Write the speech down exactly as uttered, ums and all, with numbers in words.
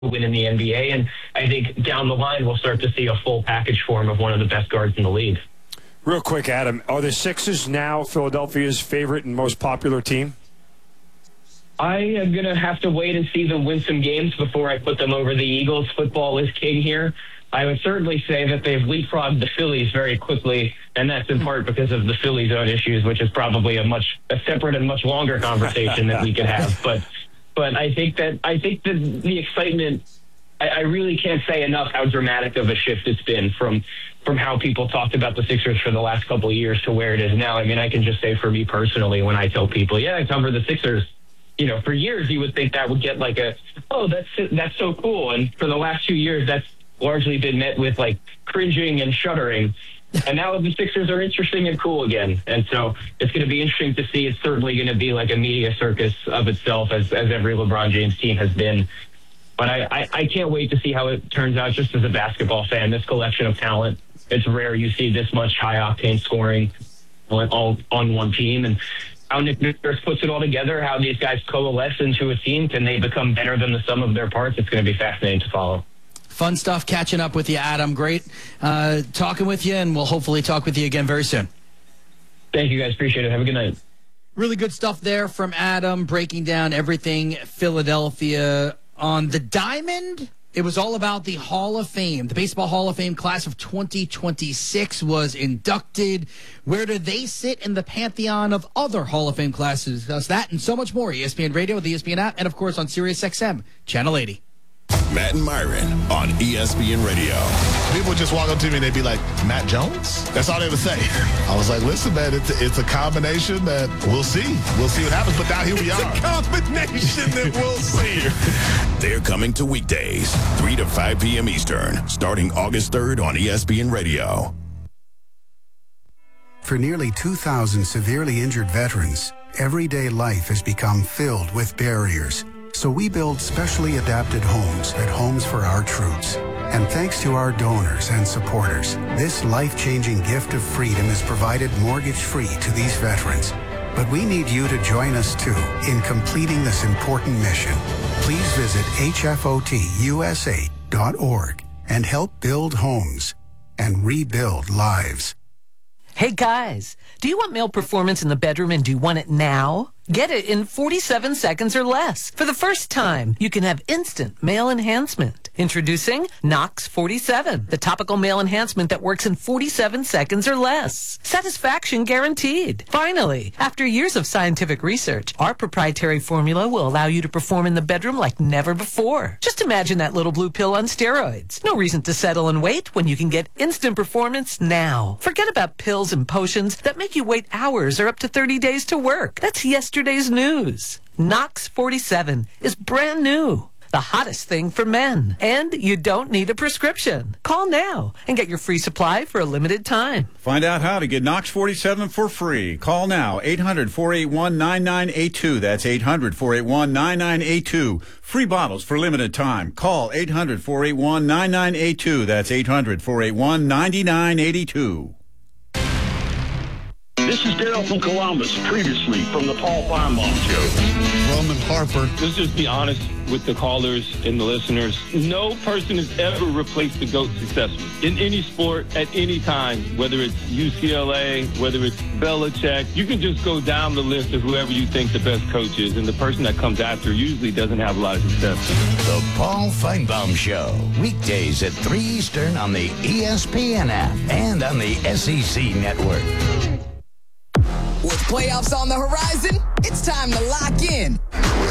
win in the N B A. And I think down the line, we'll start to see a full package form of one of the best guards in the league. Real quick, Adam, are the Sixers now Philadelphia's favorite and most popular team? I am going to have to wait and see them win some games before I put them over the Eagles. Football is king here. I would certainly say that they've leapfrogged the Phillies very quickly, and that's in part because of the Phillies' own issues, which is probably a much a separate and much longer conversation that we could have. But but I think that I think that the excitement, I, I really can't say enough how dramatic of a shift it's been from from how people talked about the Sixers for the last couple of years to where it is now. I mean, I can just say for me personally, when I tell people, yeah, I cover the Sixers, you know, for years you would think that would get like a, oh, that's that's so cool. And for the last two years, that's largely been met with like cringing and shuddering. And now the Sixers are interesting and cool again. And so it's going to be interesting to see. It's certainly going to be like a media circus of itself, as, as every LeBron James team has been. But I, I, I can't wait to see how it turns out just as a basketball fan. This collection of talent, it's rare you see this much high-octane scoring all on one team. And how Nick Nurse puts it all together, how these guys coalesce into a team, can they become better than the sum of their parts? It's going to be fascinating to follow. Fun stuff catching up with you, Adam. Great uh, talking with you, and we'll hopefully talk with you again very soon. Thank you, guys. Appreciate it. Have a good night. Really good stuff there from Adam, breaking down everything Philadelphia on the diamond. It was all about the Hall of Fame. The Baseball Hall of Fame class of twenty twenty-six was inducted. Where do they sit in the pantheon of other Hall of Fame classes? That's that and so much more. E S P N Radio, the E S P N app, and, of course, on Sirius X M, Channel eighty. Matt and Myron on E S P N Radio. People would just walk up to me and they'd be like, Matt Jones? That's all they would say. I was like, listen, man, it's a, it's a combination that we'll see. We'll see what happens, but now here we it's are. It's a combination that we'll see. They're coming to weekdays, three to five p.m. Eastern, starting August third on E S P N Radio. For nearly two thousand severely injured veterans, everyday life has become filled with barriers. So we build specially adapted homes at Homes for Our Troops. And thanks to our donors and supporters, this life-changing gift of freedom is provided mortgage-free to these veterans. But we need you to join us, too, in completing this important mission. Please visit H F O T U S A dot org and help build homes and rebuild lives. Hey guys, do you want male performance in the bedroom and do you want it now? Get it in forty-seven seconds or less. For the first time, you can have instant male enhancement. Introducing Nox forty-seven, the topical male enhancement that works in forty-seven seconds or less. Satisfaction guaranteed. Finally, after years of scientific research, our proprietary formula will allow you to perform in the bedroom like never before. Just imagine that little blue pill on steroids. No reason to settle and wait when you can get instant performance now. Forget about pills and potions that make you wait hours or up to thirty days to work. That's yesterday's news. Nox forty-seven is brand new. The hottest thing for men. And you don't need a prescription. Call now and get your free supply for a limited time. Find out how to get Nox forty-seven for free. Call now, eight hundred, four eight one, nine nine eight two. That's eight hundred, four eight one, nine nine eight two. Free bottles for limited time. Call eight hundred, four eight one, nine nine eight two. That's eight hundred, four eight one, nine nine eight two. This is Daryl from Columbus, previously from the Paul Feinbaum Show. Roman Harper. Let's just be honest with the callers and the listeners. No person has ever replaced the GOAT successfully in any sport at any time, whether it's U C L A, whether it's Belichick. You can just go down the list of whoever you think the best coach is, and the person that comes after usually doesn't have a lot of success. The Paul Feinbaum Show, weekdays at three Eastern on the E S P N app and on the S E C network. With playoffs on the horizon, it's time to lock in.